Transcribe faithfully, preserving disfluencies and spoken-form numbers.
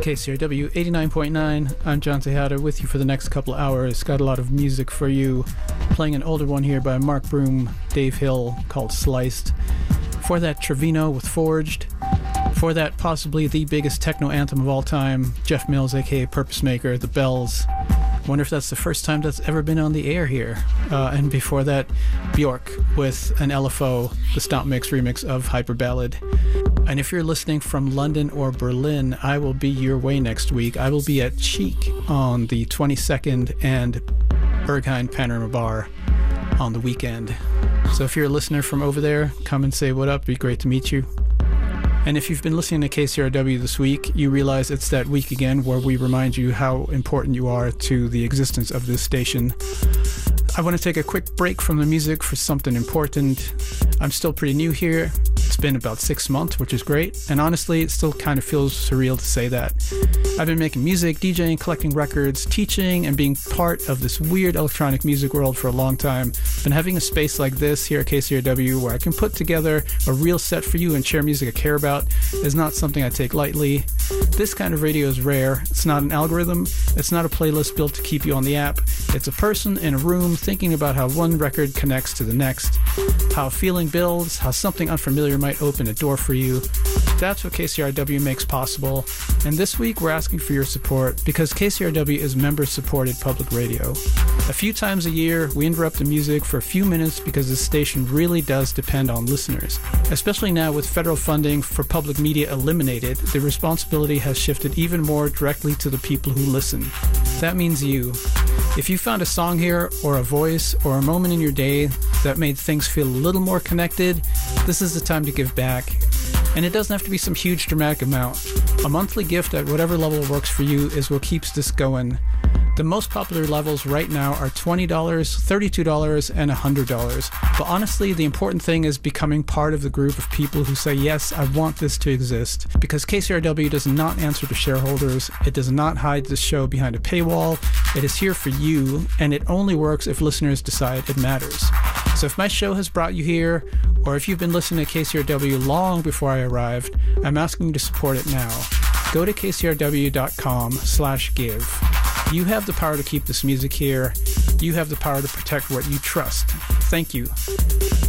K C R W eighty-nine point nine. I'm John Tejada with you for the next couple of hours. Got a lot of music for you. Playing an older one here by Mark Broom, Dave Hill, called Sliced. For that, Trevino with Forged. For that, possibly the biggest techno anthem of all time, Jeff Mills, aka Purpose Maker, The Bells. Wonder if that's the first time that's ever been on the air here. Uh, and before that, Bjork with an L F O, the Stomp Mix remix of Hyper Ballad. And if you're listening from London or Berlin, I will be your way next week. I will be at Cheek on the twenty-second and Berghain Panorama Bar on the weekend. So if you're a listener from over there, come and say what up. It'd be great to meet you. And if you've been listening to K C R W this week, you realize it's that week again where we remind you how important you are to the existence of this station. I want to take a quick break from the music for something important. I'm still pretty new here. It's been about six months, which is great. And honestly, it still kind of feels surreal to say that. I've been making music, DJing, collecting records, teaching, and being part of this weird electronic music world for a long time. And having a space like this here at K C R W where I can put together a real set for you and share music I care about is not something I take lightly. This kind of radio is rare. It's not an algorithm. It's not a playlist built to keep you on the app. It's a person in a room thinking about how one record connects to the next, how a feeling builds, how something unfamiliar might open a door for you. That's what K C R W makes possible. And this week we're asking for your support because K C R W is member-supported public radio. A few times a year, we interrupt the music for a few minutes because the station really does depend on listeners. Especially now with federal funding for public media eliminated, the responsibility has shifted even more directly to the people who listen. That means you. If you found a song here, or a voice, or a moment in your day that made things feel a little more connected, this is the time to give back. And it doesn't have to be some huge dramatic amount. A monthly gift at whatever level works for you is what keeps this going. The most popular levels right now are twenty dollars, thirty-two dollars, and one hundred dollars. But honestly, the important thing is becoming part of the group of people who say, yes, I want this to exist. Because K C R W does not answer to shareholders. It does not hide the show behind a paywall. It is here for you, and it only works if listeners decide it matters. So if my show has brought you here, or if you've been listening to K C R W long before I arrived, I'm asking you to support it now. Go to kcrw.com slash give. You have the power to keep this music here. You have the power to protect what you trust. Thank you.